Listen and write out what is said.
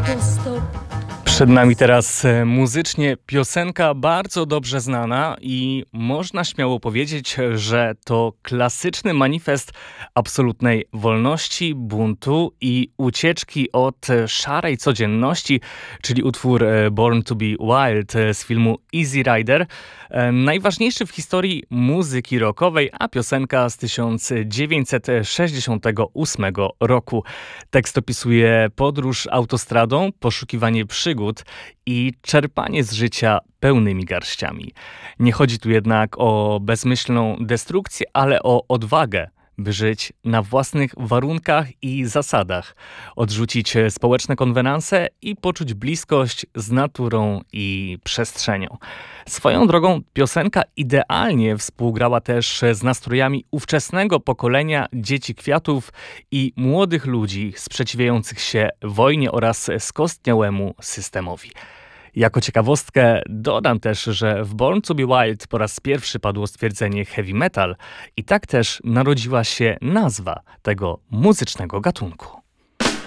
Przed nami teraz muzycznie piosenka bardzo dobrze znana i można śmiało powiedzieć, że to klasyczny manifest absolutnej wolności, buntu i ucieczki od szarej codzienności, czyli utwór Born to be Wild z filmu Easy Rider. Najważniejszy w historii muzyki rockowej, a piosenka z 1968 roku. Tekst opisuje podróż autostradą, poszukiwanie przygód i czerpanie z życia pełnymi garściami. Nie chodzi tu jednak o bezmyślną destrukcję, ale o odwagę, by żyć na własnych warunkach i zasadach, odrzucić społeczne konwenanse i poczuć bliskość z naturą i przestrzenią. Swoją drogą piosenka idealnie współgrała też z nastrojami ówczesnego pokolenia dzieci kwiatów i młodych ludzi sprzeciwiających się wojnie oraz skostniałemu systemowi. Jako ciekawostkę dodam też, że w Born to be Wild po raz pierwszy padło stwierdzenie heavy metal i tak też narodziła się nazwa tego muzycznego gatunku.